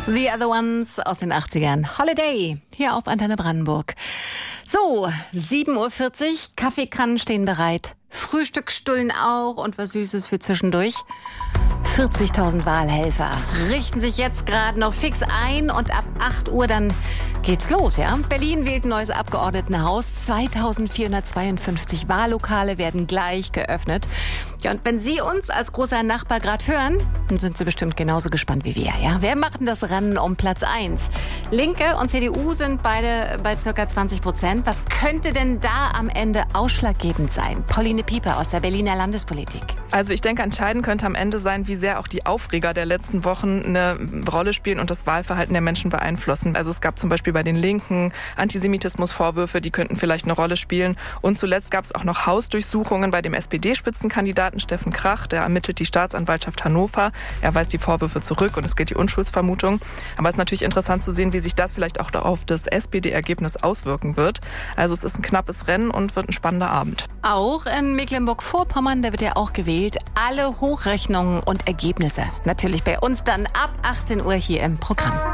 The Other Ones aus den 80ern. Holiday, hier auf Antenne Brandenburg. So, 7:40 Uhr, Kaffeekannen stehen bereit. Frühstücksstullen auch und was Süßes für zwischendurch. 40.000 Wahlhelfer richten sich jetzt gerade noch fix ein und ab 8 Uhr dann geht's los, ja? Berlin wählt ein neues Abgeordnetenhaus. 2.452 Wahllokale werden gleich geöffnet. Ja, und wenn Sie uns als großer Nachbar gerade hören, dann sind Sie bestimmt genauso gespannt wie wir, ja? Wer macht denn das Rennen um Platz 1? Linke und CDU sind beide bei ca. 20%. Was könnte denn da am Ende ausschlaggebend sein? Pauline Pieper aus der Berliner Landespolitik. Also ich denke, entscheidend könnte am Ende sein, wie sehr auch die Aufreger der letzten Wochen eine Rolle spielen und das Wahlverhalten der Menschen beeinflussen. Also es gab zum Beispiel bei den Linken Antisemitismusvorwürfe, die könnten vielleicht eine Rolle spielen. Und zuletzt gab es auch noch Hausdurchsuchungen bei dem SPD-Spitzenkandidaten Steffen Krach. Der ermittelt die Staatsanwaltschaft Hannover. Er weist die Vorwürfe zurück und es gilt die Unschuldsvermutung. Aber es ist natürlich interessant zu sehen, wie sich das vielleicht auch auf das SPD-Ergebnis auswirken wird. Also es ist ein knappes Rennen und wird ein spannender Abend. Auch in Mecklenburg-Vorpommern, da wird ja auch gewählt. Alle Hochrechnungen und Ergebnisse natürlich bei uns dann ab 18 Uhr hier im Programm.